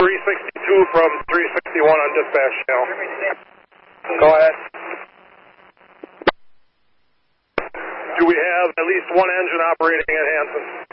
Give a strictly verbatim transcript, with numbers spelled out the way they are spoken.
three sixty-two from three sixty-one on dispatch channel. Go ahead. Do we have at least one engine operating at Hanson?